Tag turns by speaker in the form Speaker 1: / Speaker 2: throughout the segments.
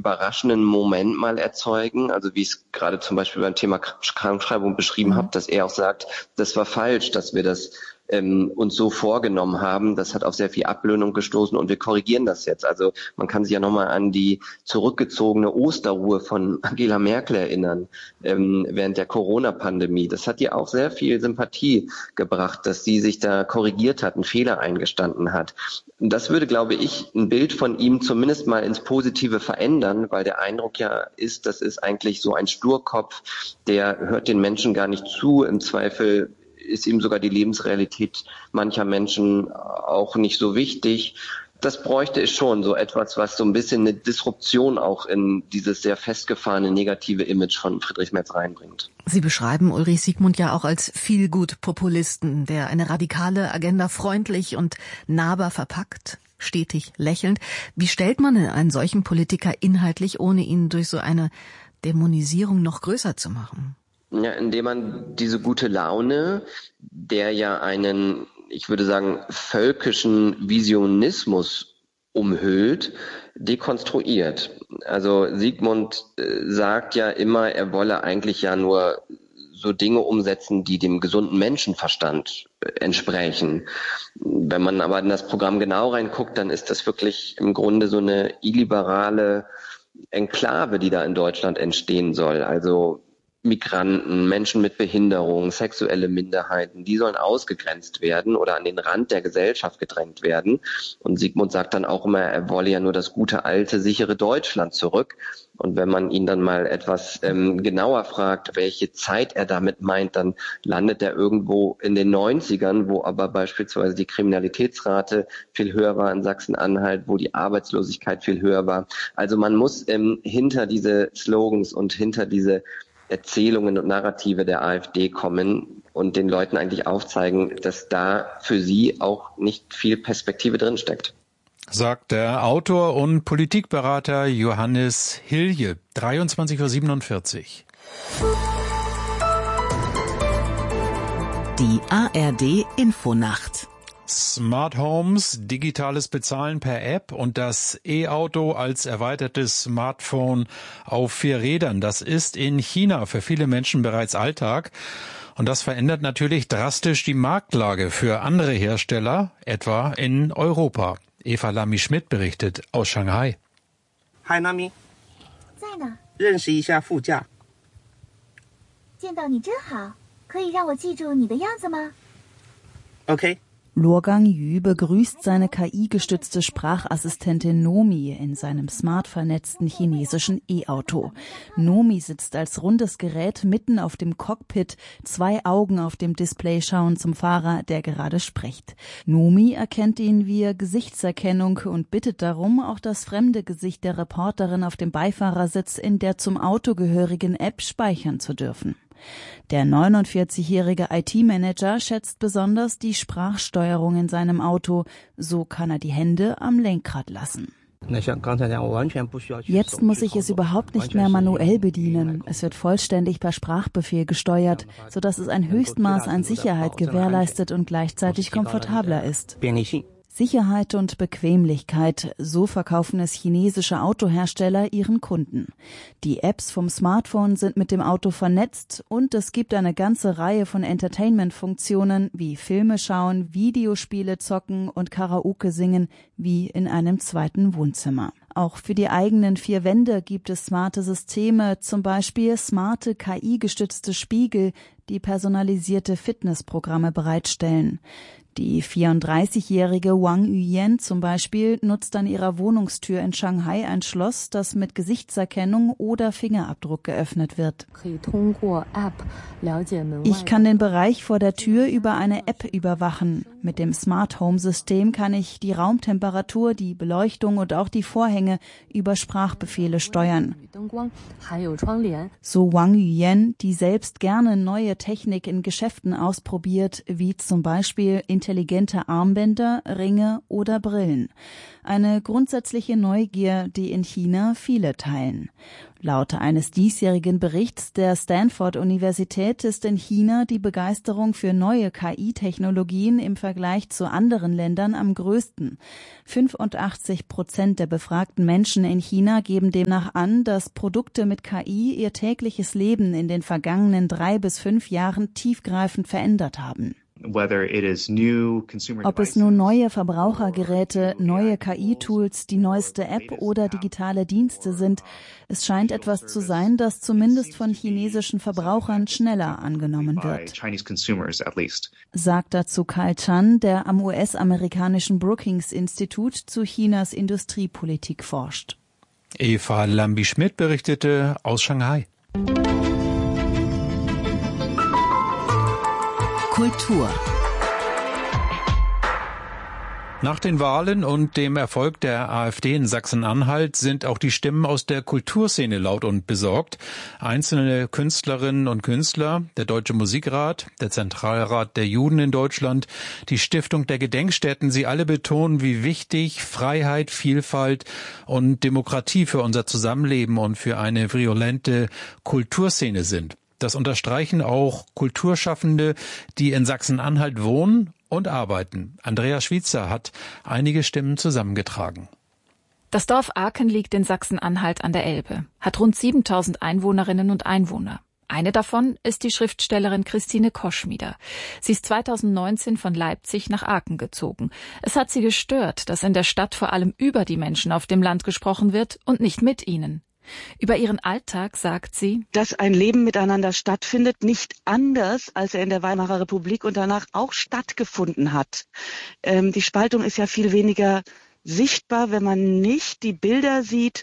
Speaker 1: überraschenden Moment mal erzeugen. Also wie ich es gerade zum Beispiel beim Thema Krankschreibung beschrieben habe, dass er auch sagt, das war falsch, dass wir das uns so vorgenommen haben. Das hat auf sehr viel Ablehnung gestoßen und wir korrigieren das jetzt. Also man kann sich ja nochmal an die zurückgezogene Osterruhe von Angela Merkel erinnern, während der Corona-Pandemie. Das hat ihr auch sehr viel Sympathie gebracht, dass sie sich da korrigiert hat, einen Fehler eingestanden hat. Und das würde, glaube ich, ein Bild von ihm zumindest mal ins Positive verändern, weil der Eindruck ja ist, das ist eigentlich so ein Sturkopf, der hört den Menschen gar nicht zu. Im Zweifel ist ihm sogar die Lebensrealität mancher Menschen auch nicht so wichtig. Das bräuchte es schon, so etwas, was so ein bisschen eine Disruption auch in dieses sehr festgefahrene negative Image von Friedrich Merz reinbringt.
Speaker 2: Sie beschreiben Ulrich Siegmund ja auch als Feelgood-Populisten, der eine radikale Agenda freundlich und nahbar verpackt, stetig lächelnd. Wie stellt man einen solchen Politiker inhaltlich, ohne ihn durch so eine Dämonisierung noch größer zu machen?
Speaker 1: Ja, indem man diese gute Laune, der ja einen, ich würde sagen, völkischen Visionismus umhüllt, dekonstruiert. Also Siegmund sagt ja immer, er wolle eigentlich ja nur so Dinge umsetzen, die dem gesunden Menschenverstand entsprechen. Wenn man aber in das Programm genau reinguckt, dann ist das wirklich im Grunde so eine illiberale Enklave, die da in Deutschland entstehen soll. Also Migranten, Menschen mit Behinderung, sexuelle Minderheiten, die sollen ausgegrenzt werden oder an den Rand der Gesellschaft gedrängt werden. Und Siegmund sagt dann auch immer, er wolle ja nur das gute, alte, sichere Deutschland zurück. Und wenn man ihn dann mal etwas genauer fragt, welche Zeit er damit meint, dann landet er irgendwo in den 90ern, wo aber beispielsweise die Kriminalitätsrate viel höher war in Sachsen-Anhalt, wo die Arbeitslosigkeit viel höher war. Also man muss hinter diese Slogans und hinter diese Erzählungen und Narrative der AfD kommen und den Leuten eigentlich aufzeigen, dass da für sie auch nicht viel Perspektive drinsteckt.
Speaker 3: Sagt der Autor und Politikberater Johannes Hilje, 23:47 Uhr.
Speaker 2: Die ARD Infonacht.
Speaker 3: Smart Homes, digitales Bezahlen per App und das E-Auto als erweitertes Smartphone auf 4 Rädern. Das ist in China für viele Menschen bereits Alltag. Und das verändert natürlich drastisch die Marktlage für andere Hersteller, etwa in Europa. Eva Lamy-Schmidt berichtet aus Shanghai.
Speaker 4: Hi Nami. 在呢。认识一下副驾。见到你真好，可以让我记住你的样子吗？ Okay.
Speaker 5: Luo Gangyu begrüßt seine KI-gestützte Sprachassistentin Nomi in seinem smart vernetzten chinesischen E-Auto. Nomi sitzt als rundes Gerät mitten auf dem Cockpit, 2 Augen auf dem Display schauen zum Fahrer, der gerade spricht. Nomi erkennt ihn via Gesichtserkennung und bittet darum, auch das fremde Gesicht der Reporterin auf dem Beifahrersitz in der zum Auto gehörigen App speichern zu dürfen. Der 49-jährige IT-Manager schätzt besonders die Sprachsteuerung in seinem Auto. So kann er die Hände am Lenkrad lassen. Jetzt muss ich es überhaupt nicht mehr manuell bedienen. Es wird vollständig per Sprachbefehl gesteuert, sodass es ein Höchstmaß an Sicherheit gewährleistet und gleichzeitig komfortabler ist. Sicherheit und Bequemlichkeit, so verkaufen es chinesische Autohersteller ihren Kunden. Die Apps vom Smartphone sind mit dem Auto vernetzt und es gibt eine ganze Reihe von Entertainment-Funktionen wie Filme schauen, Videospiele zocken und Karaoke singen wie in einem zweiten Wohnzimmer. Auch für die eigenen 4 Wände gibt es smarte Systeme, zum Beispiel smarte KI-gestützte Spiegel, die personalisierte Fitnessprogramme bereitstellen. Die 34-jährige Wang Yuyan zum Beispiel nutzt an ihrer Wohnungstür in Shanghai ein Schloss, das mit Gesichtserkennung oder Fingerabdruck geöffnet wird. Ich kann den Bereich vor der Tür über eine App überwachen. Mit dem Smart Home System kann ich die Raumtemperatur, die Beleuchtung und auch die Vorhänge über Sprachbefehle steuern. So Wang Yuyan, die selbst gerne neue Technik in Geschäften ausprobiert, wie zum Beispiel intelligente intelligente Armbänder, Ringe oder Brillen. Eine grundsätzliche Neugier, die in China viele teilen. Laut eines diesjährigen Berichts der Stanford-Universität ist in China die Begeisterung für neue KI-Technologien im Vergleich zu anderen Ländern am größten. 85% der befragten Menschen in China geben demnach an, dass Produkte mit KI ihr tägliches Leben in den vergangenen 3 bis 5 Jahren tiefgreifend verändert haben. Ob es nun neue Verbrauchergeräte, neue KI-Tools, die neueste App oder digitale Dienste sind, es scheint etwas zu sein, das zumindest von chinesischen Verbrauchern schneller angenommen wird, sagt dazu Kyle Chan, der am US-amerikanischen Brookings-Institut zu Chinas Industriepolitik forscht.
Speaker 3: Eva Lambi-Schmidt berichtete aus Shanghai.
Speaker 2: Kultur.
Speaker 3: Nach den Wahlen und dem Erfolg der AfD in Sachsen-Anhalt sind auch die Stimmen aus der Kulturszene laut und besorgt. Einzelne Künstlerinnen und Künstler, der Deutsche Musikrat, der Zentralrat der Juden in Deutschland, die Stiftung der Gedenkstätten, sie alle betonen, wie wichtig Freiheit, Vielfalt und Demokratie für unser Zusammenleben und für eine virulente Kulturszene sind. Das unterstreichen auch Kulturschaffende, die in Sachsen-Anhalt wohnen und arbeiten. Andrea Schwitzer hat einige Stimmen zusammengetragen.
Speaker 6: Das Dorf Aken liegt in Sachsen-Anhalt an der Elbe, hat rund 7.000 Einwohnerinnen und Einwohner. Eine davon ist die Schriftstellerin Christine Koschmieder. Sie ist 2019 von Leipzig nach Aken gezogen. Es hat sie gestört, dass in der Stadt vor allem über die Menschen auf dem Land gesprochen wird und nicht mit ihnen. Über ihren Alltag sagt sie,
Speaker 7: dass ein Leben miteinander stattfindet, nicht anders, als er in der Weimarer Republik und danach auch stattgefunden hat. Die Spaltung ist ja viel weniger sichtbar, wenn man nicht die Bilder sieht,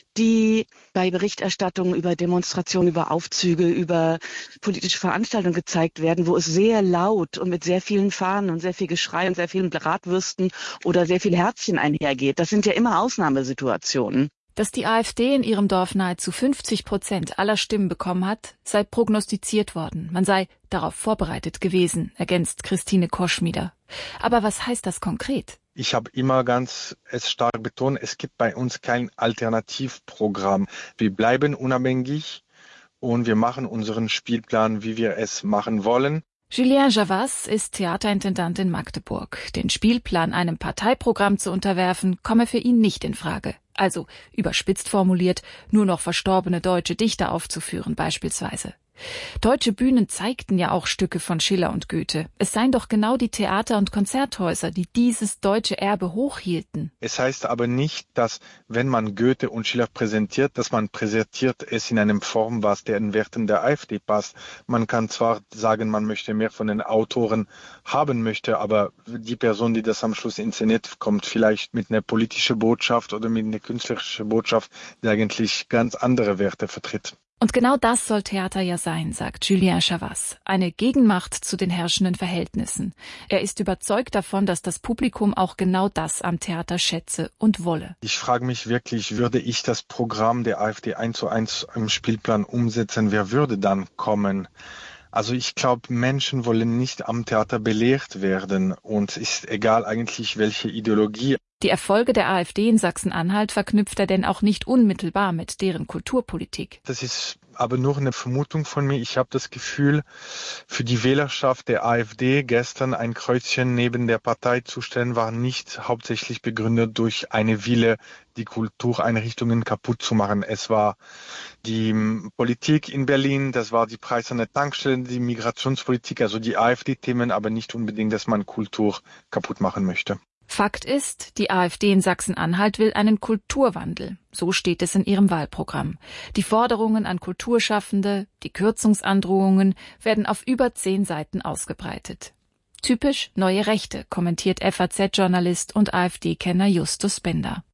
Speaker 7: die bei Berichterstattungen über Demonstrationen, über Aufzüge, über politische Veranstaltungen gezeigt werden, wo es sehr laut und mit sehr vielen Fahnen und sehr viel Geschrei und sehr vielen Bratwürsten oder sehr viel Herzchen einhergeht. Das sind ja immer Ausnahmesituationen.
Speaker 6: Dass die AfD in ihrem Dorf nahezu 50% aller Stimmen bekommen hat, sei prognostiziert worden. Man sei darauf vorbereitet gewesen, ergänzt Christine Koschmieder. Aber was heißt das konkret?
Speaker 8: Ich habe immer ganz stark betont, es gibt bei uns kein Alternativprogramm. Wir bleiben unabhängig und wir machen unseren Spielplan, wie wir es machen wollen.
Speaker 6: Julien Javas ist Theaterintendant in Magdeburg. Den Spielplan einem Parteiprogramm zu unterwerfen, komme für ihn nicht in Frage. Also, überspitzt formuliert, nur noch verstorbene deutsche Dichter aufzuführen beispielsweise. Deutsche Bühnen zeigten ja auch Stücke von Schiller und Goethe. Es seien doch genau die Theater- und Konzerthäuser, die dieses deutsche Erbe hochhielten.
Speaker 8: Es heißt aber nicht, dass, wenn man Goethe und Schiller präsentiert, dass man präsentiert es in einer Form, was den Werten der AfD passt. Man kann zwar sagen, man möchte mehr von den Autoren haben möchte, aber die Person, die das am Schluss inszeniert, kommt vielleicht mit einer politischen Botschaft oder mit einer künstlerischen Botschaft, die eigentlich ganz andere Werte vertritt.
Speaker 6: Und genau das soll Theater ja sein, sagt Julien Javas. Eine Gegenmacht zu den herrschenden Verhältnissen. Er ist überzeugt davon, dass das Publikum auch genau das am Theater schätze und wolle.
Speaker 8: Ich frage mich wirklich, würde ich das Programm der AfD 1:1 im Spielplan umsetzen, wer würde dann kommen? Also ich glaube, Menschen wollen nicht am Theater belehrt werden und ist egal eigentlich, welche Ideologie.
Speaker 6: Die Erfolge der AfD in Sachsen-Anhalt verknüpft er denn auch nicht unmittelbar mit deren Kulturpolitik.
Speaker 8: Das ist aber nur eine Vermutung von mir. Ich habe das Gefühl, für die Wählerschaft der AfD gestern ein Kreuzchen neben der Partei zu stellen, war nicht hauptsächlich begründet durch eine Wille, die Kultureinrichtungen kaputt zu machen. Es war die Politik in Berlin, das war die Preis an der Tankstelle, die Migrationspolitik, also die AfD-Themen, aber nicht unbedingt, dass man Kultur kaputt machen möchte.
Speaker 6: Fakt ist, die AfD in Sachsen-Anhalt will einen Kulturwandel. So steht es in ihrem Wahlprogramm. Die Forderungen an Kulturschaffende, die Kürzungsandrohungen werden auf über 10 Seiten ausgebreitet. Typisch neue Rechte, kommentiert FAZ-Journalist und AfD-Kenner Justus Bender.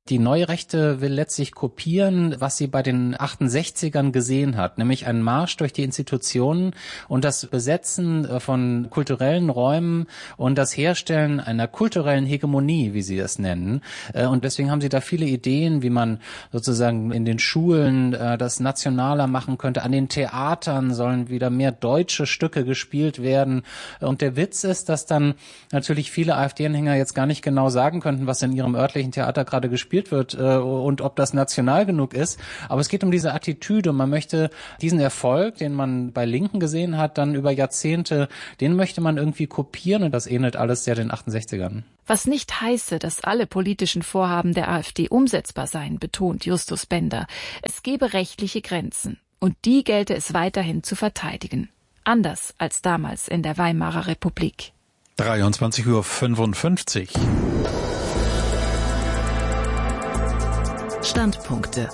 Speaker 9: Die neue Rechte will letztlich kopieren, was sie bei den 68ern gesehen hat, nämlich einen Marsch durch die Institutionen und das Besetzen von kulturellen Räumen und das Herstellen einer kulturellen Hegemonie, wie sie es nennen. Und deswegen haben sie da viele Ideen, wie man sozusagen in den Schulen das nationaler machen könnte. An den Theatern sollen wieder mehr deutsche Stücke gespielt werden. Und der Witz ist, dass dann natürlich viele AfD-Anhänger jetzt gar nicht genau sagen könnten, was in ihrem örtlichen Theater gerade gespielt wird und ob das national genug ist. Aber es geht um diese Attitüde. Man möchte diesen Erfolg, den man bei Linken gesehen hat, dann über Jahrzehnte, den möchte man irgendwie kopieren und das ähnelt alles sehr den 68ern.
Speaker 6: Was nicht heiße, dass alle politischen Vorhaben der AfD umsetzbar seien, betont Justus Bender. Es gebe rechtliche Grenzen und die gelte es weiterhin zu verteidigen. Anders als damals in der Weimarer Republik.
Speaker 3: 23:55 Uhr.
Speaker 2: Standpunkte.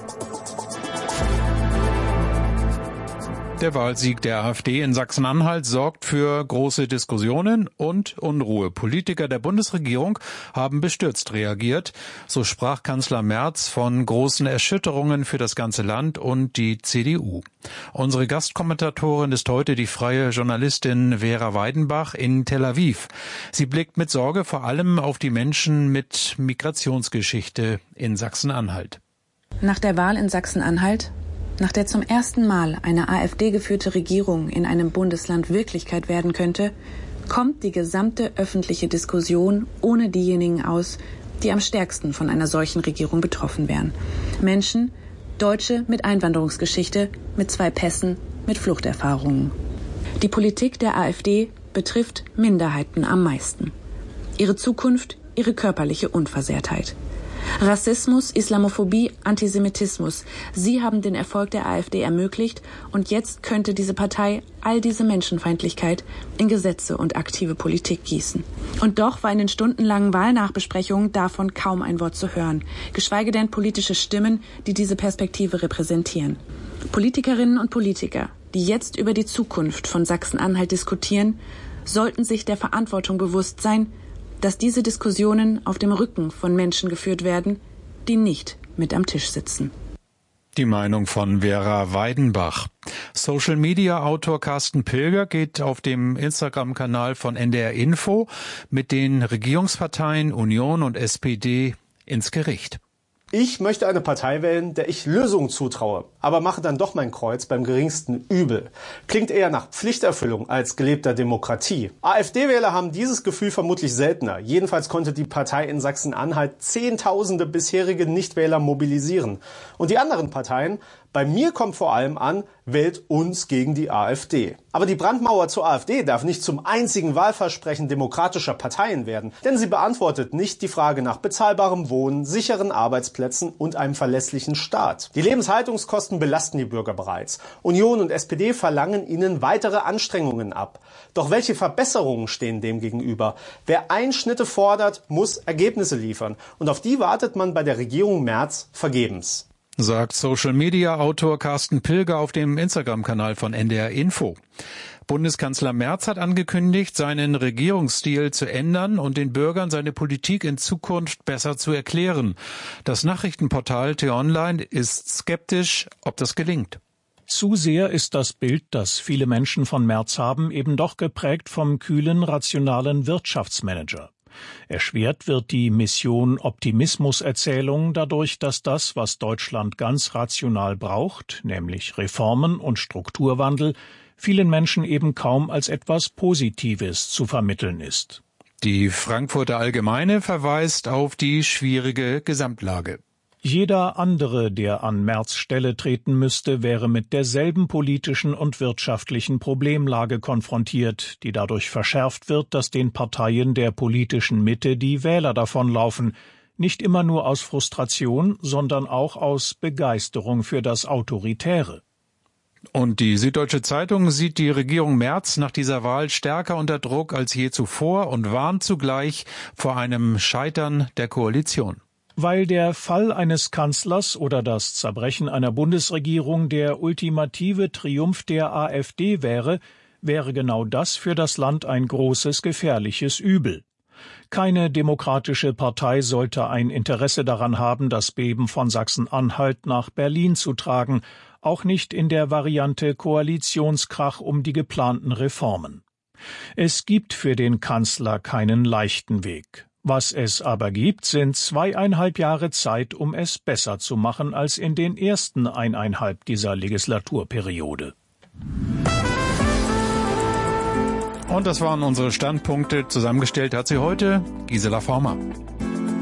Speaker 3: Der Wahlsieg der AfD in Sachsen-Anhalt sorgt für große Diskussionen und Unruhe. Politiker der Bundesregierung haben bestürzt reagiert. So sprach Kanzler Merz von großen Erschütterungen für das ganze Land und die CDU. Unsere Gastkommentatorin ist heute die freie Journalistin Vera Weidenbach in Tel Aviv. Sie blickt mit Sorge vor allem auf die Menschen mit Migrationsgeschichte in Sachsen-Anhalt.
Speaker 10: Nach der Wahl in Sachsen-Anhalt, nach der zum ersten Mal eine AfD-geführte Regierung in einem Bundesland Wirklichkeit werden könnte, kommt die gesamte öffentliche Diskussion ohne diejenigen aus, die am stärksten von einer solchen Regierung betroffen wären. Menschen, Deutsche mit Einwanderungsgeschichte, mit 2 Pässen, mit Fluchterfahrungen. Die Politik der AfD betrifft Minderheiten am meisten. Ihre Zukunft, ihre körperliche Unversehrtheit. Rassismus, Islamophobie, Antisemitismus. Sie haben den Erfolg der AfD ermöglicht und jetzt könnte diese Partei all diese Menschenfeindlichkeit in Gesetze und aktive Politik gießen. Und doch war in den stundenlangen Wahlnachbesprechungen davon kaum ein Wort zu hören, geschweige denn politische Stimmen, die diese Perspektive repräsentieren. Politikerinnen und Politiker, die jetzt über die Zukunft von Sachsen-Anhalt diskutieren, sollten sich der Verantwortung bewusst sein, dass diese Diskussionen auf dem Rücken von Menschen geführt werden, die nicht mit am Tisch sitzen.
Speaker 3: Die Meinung von Vera Weidenbach. Social-Media-Autor Carsten Pilger geht auf dem Instagram-Kanal von NDR Info mit den Regierungsparteien Union und SPD ins Gericht.
Speaker 11: Ich möchte eine Partei wählen, der ich Lösungen zutraue, aber mache dann doch mein Kreuz beim geringsten Übel. Klingt eher nach Pflichterfüllung als gelebter Demokratie. AfD-Wähler haben dieses Gefühl vermutlich seltener. Jedenfalls konnte die Partei in Sachsen-Anhalt Zehntausende bisherige Nichtwähler mobilisieren. Und die anderen Parteien, bei mir kommt vor allem an, wählt uns gegen die AfD. Aber die Brandmauer zur AfD darf nicht zum einzigen Wahlversprechen demokratischer Parteien werden, denn sie beantwortet nicht die Frage nach bezahlbarem Wohnen, sicheren Arbeitsplätzen und einem verlässlichen Staat. Die Lebenshaltungskosten belasten die Bürger bereits. Union und SPD verlangen ihnen weitere Anstrengungen ab. Doch welche Verbesserungen stehen dem gegenüber? Wer Einschnitte fordert, muss Ergebnisse liefern. Und auf die wartet man bei der Regierung Merz vergebens.
Speaker 3: Sagt Social-Media-Autor Carsten Pilger auf dem Instagram-Kanal von NDR Info. Bundeskanzler Merz hat angekündigt, seinen Regierungsstil zu ändern und den Bürgern seine Politik in Zukunft besser zu erklären. Das Nachrichtenportal T-Online ist skeptisch, ob das gelingt.
Speaker 12: Zu sehr ist das Bild, das viele Menschen von Merz haben, eben doch geprägt vom kühlen, rationalen Wirtschaftsmanager. Erschwert wird die Mission Optimismuserzählung dadurch, dass das, was Deutschland ganz rational braucht, nämlich Reformen und Strukturwandel, vielen Menschen eben kaum als etwas Positives zu vermitteln ist.
Speaker 3: Die Frankfurter Allgemeine verweist auf die schwierige Gesamtlage.
Speaker 12: Jeder andere, der an Merz Stelle treten müsste, wäre mit derselben politischen und wirtschaftlichen Problemlage konfrontiert, die dadurch verschärft wird, dass den Parteien der politischen Mitte die Wähler davonlaufen, nicht immer nur aus Frustration, sondern auch aus Begeisterung für das Autoritäre.
Speaker 3: Und die Süddeutsche Zeitung sieht die Regierung Merz nach dieser Wahl stärker unter Druck als je zuvor und warnt zugleich vor einem Scheitern der Koalition.
Speaker 12: Weil der Fall eines Kanzlers oder das Zerbrechen einer Bundesregierung der ultimative Triumph der AfD wäre genau das für das Land ein großes, gefährliches Übel. Keine demokratische Partei sollte ein Interesse daran haben, das Beben von Sachsen-Anhalt nach Berlin zu tragen, auch nicht in der Variante Koalitionskrach um die geplanten Reformen. Es gibt für den Kanzler keinen leichten Weg. Was es aber gibt, sind 2,5 Jahre Zeit, um es besser zu machen als in den ersten 1,5 dieser Legislaturperiode.
Speaker 3: Und das waren unsere Standpunkte. Zusammengestellt hat sie heute Gisela Former.